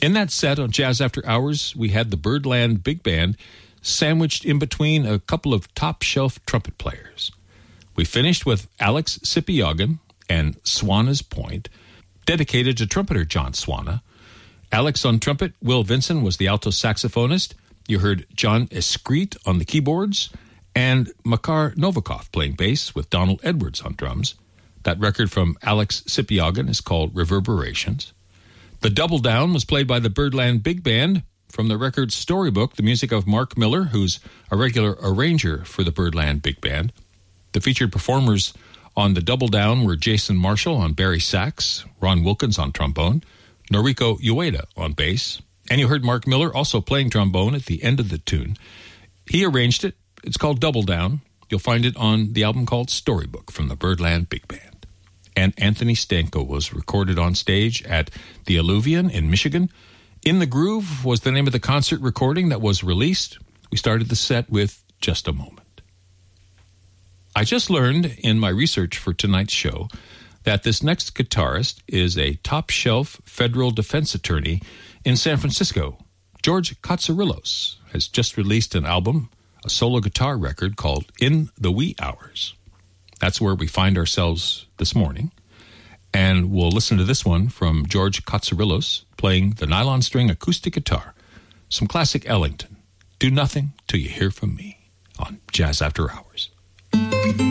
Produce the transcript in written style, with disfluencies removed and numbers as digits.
In that set on Jazz After Hours, we had the Birdland Big Band sandwiched in between a couple of top-shelf trumpet players. We finished with Alex Sipiagin and Swana's Point, dedicated to trumpeter John Swana. Alex on trumpet, Will Vinson was the alto saxophonist. You heard John Escrete on the keyboards, and Makar Novikov playing bass with Donald Edwards on drums. That record from Alex Sipiagin is called Reverberations. The Double Down was played by the Birdland Big Band from the record Storybook, the music of Mark Miller, who's a regular arranger for the Birdland Big Band. The featured performers on the Double Down were Jason Marshall on bari sax, Ron Wilkins on trombone, Noriko Ueda on bass, and you heard Mark Miller also playing trombone at the end of the tune. He arranged it. It's called Double Down. You'll find it on the album called Storybook from the Birdland Big Band. And Anthony Stanko was recorded on stage at the Alluvion in Michigan. In the Groove was the name of the concert recording that was released. We started the set with Just a Moment. I just learned in my research for tonight's show that this next guitarist is a top-shelf federal defense attorney in San Francisco. George Katsarillos has just released an album, a solo guitar record called In the Wee Hours. That's where we find ourselves this morning. And we'll listen to this one from George Katsarillos playing the nylon string acoustic guitar, some classic Ellington. Do Nothing Till You Hear From Me on Jazz After Hours.